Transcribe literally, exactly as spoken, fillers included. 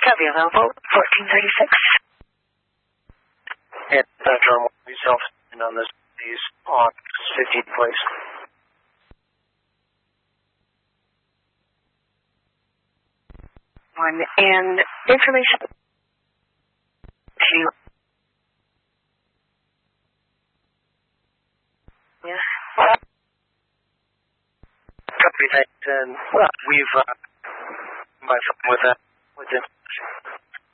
Copy, available, fourteen thirty-six. And Central yourself on this piece on fifteenth place. One, and information to yeah. Copy that, and well, we've uh, my with that with it.